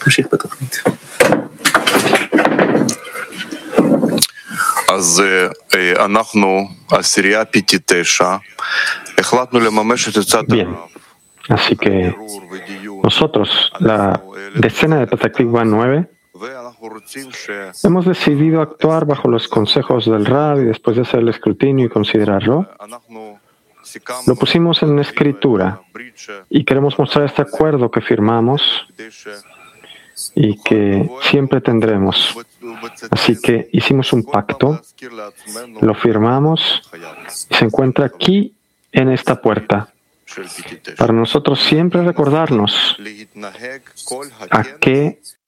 נמשיך בתוכנית. אז אנחנו, עשירייה פיטי 9, החלטנו לממש את עצת Bien, así que nosotros, la decena de Petah 9, hemos decidido actuar bajo los consejos del Rab y después de hacer el escrutinio y considerarlo, lo pusimos en escritura y queremos mostrar este acuerdo que firmamos y que siempre tendremos. Así que hicimos un pacto, lo firmamos y se encuentra aquí en esta puerta. Para nosotros siempre recordarnos a qué